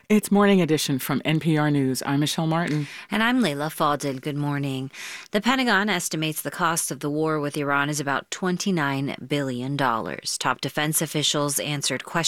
It's Morning Edition from NPR News. I'm Michelle Martin. And I'm Layla Fadel. Good morning. The Pentagon estimates the cost of the war with Iran is about $29 billion. Top defense officials answered questions